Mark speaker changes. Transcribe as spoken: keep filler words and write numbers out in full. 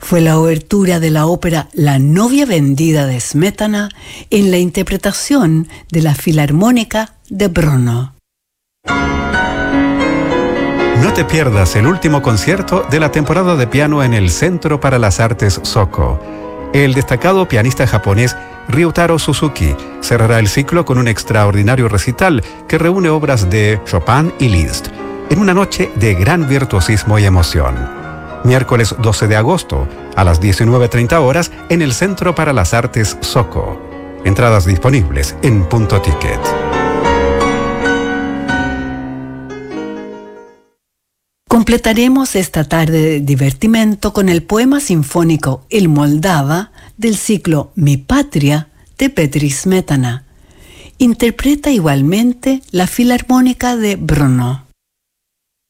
Speaker 1: Fue la obertura de la ópera La novia vendida de Smetana en la interpretación de la Filarmónica de Brno.
Speaker 2: No te pierdas el último concierto de la temporada de piano en el Centro para las Artes Soko. El destacado pianista japonés Ryutaro Suzuki cerrará el ciclo con un extraordinario recital que reúne obras de Chopin y Liszt en una noche de gran virtuosismo y emoción. Miércoles doce de agosto, a las diecinueve treinta horas, en el Centro para las Artes Soko. Entradas disponibles en Punto Ticket.
Speaker 1: Completaremos esta tarde de divertimento con el poema sinfónico El Moldava del ciclo Mi Patria de Petri Smetana. Interpreta igualmente la Filarmónica de Brno.